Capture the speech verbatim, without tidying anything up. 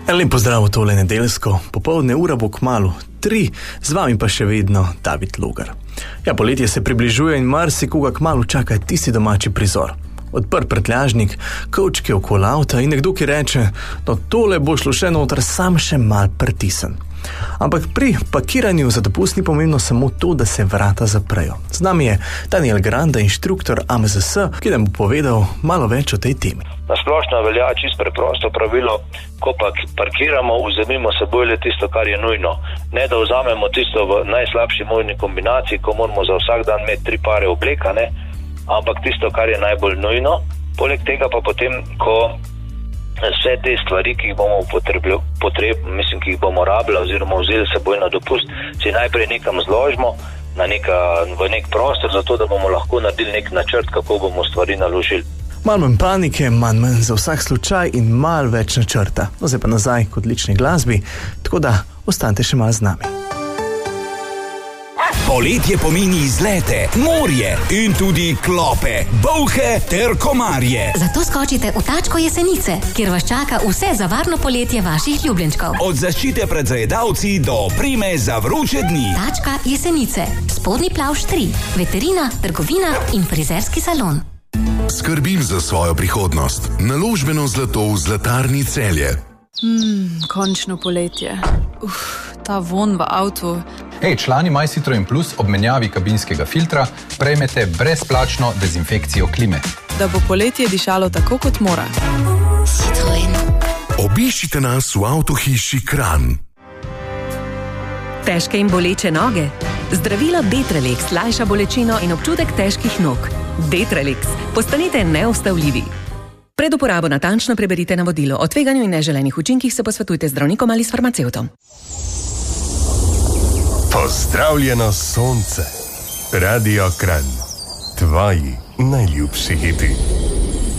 Lep pozdrav v tole nedeljsko, popoldne ura bo kmalu tri, z vami pa še vedno David Logar. Ja, poletje se približuje in marsikoga kmalu čaka tisti domači prizor. Odprt prtljažnik, kovčke okoli avta in nekdo, ki reče, no tole bo šlo še noter, sam še mal prtisen. Ampak pri pakiranju za dopust ni pomembno samo to, da se vrata zaprejo. Z nami je Daniel Granda, inštruktor A M Z S, ki nam bo povedal malo več o tej temi. Na splošno velja čisto preprosto pravilo, ko pa parkiramo, vzemimo seboj le tisto, kar je nujno. Ne da vzamemo tisto v najslabši možni kombinaciji, ko moramo za vsak dan imeti tri pare obleka, ne? Ampak tisto, kar je najbolj nujno. Poleg tega pa potem, ko vse te stvari, ki jih bomo potrebili, potreb, mislim, ki jih bomo rabili oziroma vzeli seboj na dopust, si najprej nekam zložimo na neka, v nek prostor, zato da bomo lahko naredili nek načrt, kako bomo stvari naložili. Malo manj panike, manj manj za vsak slučaj in malo več načrta. No, zdaj pa nazaj k odlični glasbi, tako da ostanite še malo z nami. Poletje pomeni izlete, morje in tudi klope, bolhe ter komarje. Zato skočite v Tačko Jesenice, kjer vas čaka vse za varno poletje vaših ljubljenčkov. Od zaščite pred zajedavci do opreme za vroče dni. Tačka Jesenice, spodnji plavš tri, veterina, trgovina in frizerski salon. Skrbim za svojo prihodnost. Naložbeno zlato v Zlatarni Celje. Mm, končno poletje. Uf, ta von v avtu. Hej, člani My Citroen Plus ob menjavi kabinskega filtra prejmete brezplačno dezinfekcijo klime. Da bo poletje dišalo tako, kot mora. Citroen. Obiščite nas v avtohiši Kranj. Težke in boleče noge? Zdravilo Detralex lajša bolečino in občutek težkih nog. Detralex. Postanite neustavljivi. Pred uporabo natančno preberite navodilo. O tveganju in neželenih učinkih se posvetujte z zdravnikom ali s farmacevtom. Pozdravljeno sonce. Radio Kranj. Tvoji najljubši hiti.